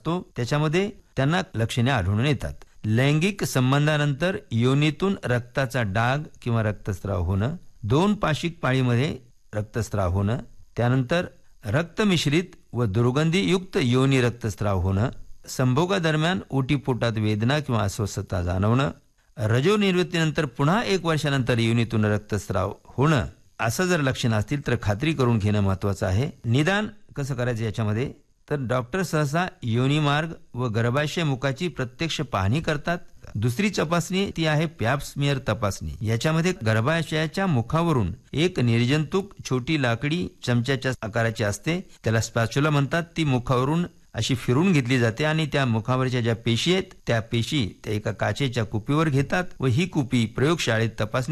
असतो त्याच्यामध्ये त्यांना लक्षणे आढळून येतात. लैंगिक संबंधानंतर योनीतून रक्ताचा डाग किंवा रक्तस्राव होणं, 2 पाशिक पाळीमध्ये रक्तस्राव होणं, त्यानंतर रक्तमिश्रित व दुर्गंधीयुक्त योनी रक्तस्राव होणं, संभोगादरम्यान ओटीपोटात वेदना किंवा अस्वस्थता जाणवणं, रजोनिवृत्तीनंतर पुन्हा 1 वर्षानंतर योनीतून रक्तस्राव होणं, असं जर लक्षण असतील तर खात्री करून घेणं महत्वाचं आहे. निदान कसं करायचं याच्यामध्ये, तर डॉक्टर सहसा योनीमार्ग व गर्भाशय मुखाची प्रत्यक्ष पाहणी करतात. दुसरी तपासणी ती आहे पॅप स्मिअर तपासणी. याच्यामध्ये गर्भाशयाच्या मुखावरून एक निर्जंतुक छोटी लाकडी चमच्याच्या आकाराची असते, त्याला स्पॅच्युला म्हणतात. ती मुखावरून अशी फिरून घेतली जाते आणि त्या मुखावरच्या ज्या पेशी आहेत त्या पेशी त्या एका काचेच्या कुपीवर घेतात व ही कुपी प्रयोगशाळेत तपासणी